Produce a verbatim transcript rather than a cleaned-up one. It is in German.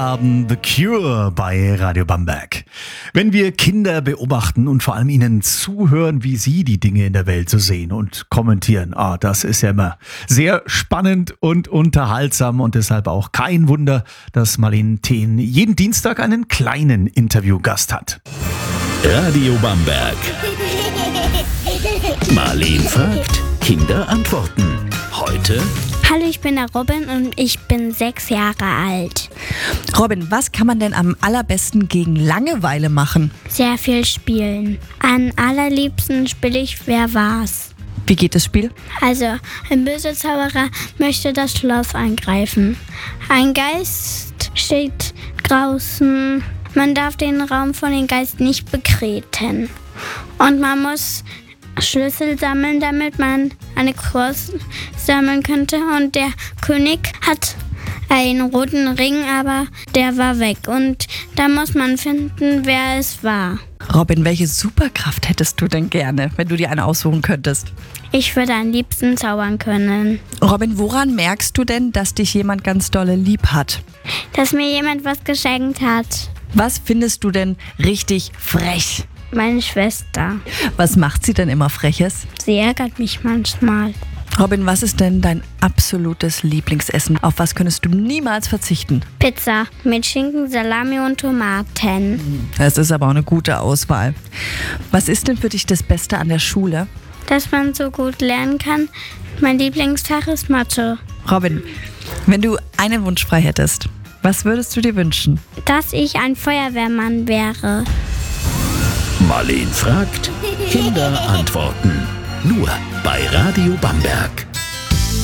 Haben The Cure bei Radio Bamberg. Wenn wir Kinder beobachten und vor allem ihnen zuhören, wie sie die Dinge in der Welt so sehen und kommentieren, ah, das ist ja immer sehr spannend und unterhaltsam und deshalb auch kein Wunder, dass Marlene Thehn jeden Dienstag einen kleinen Interviewgast hat. Radio Bamberg. Marlene fragt, Kinder antworten. Heute: Hallo, ich bin der Robin und ich bin sechs Jahre alt. Robin, was kann man denn am allerbesten gegen Langeweile machen? Sehr viel spielen. Am allerliebsten spiele ich Wer war's? Wie geht das Spiel? Also, ein böser Zauberer möchte das Schloss angreifen. Ein Geist steht draußen. Man darf den Raum von dem Geist nicht betreten. Und man muss Schlüssel sammeln, damit man eine Cross sammeln könnte. Und der König hat einen roten Ring, aber der war weg. Und da muss man finden, wer es war. Robin, welche Superkraft hättest du denn gerne, wenn du dir eine aussuchen könntest? Ich würde am liebsten zaubern können. Robin, woran merkst du denn, dass dich jemand ganz dolle lieb hat? Dass mir jemand was geschenkt hat. Was findest du denn richtig frech? Meine Schwester. Was macht sie denn immer Freches? Sie ärgert mich manchmal. Robin, was ist denn dein absolutes Lieblingsessen? Auf was könntest du niemals verzichten? Pizza mit Schinken, Salami und Tomaten. Das ist aber auch eine gute Auswahl. Was ist denn für dich das Beste an der Schule? Dass man so gut lernen kann. Mein Lieblingsfach ist Mathe. Robin, wenn du einen Wunsch frei hättest, was würdest du dir wünschen? Dass ich ein Feuerwehrmann wäre. Marlene fragt, Kinder antworten. Nur bei Radio Bamberg.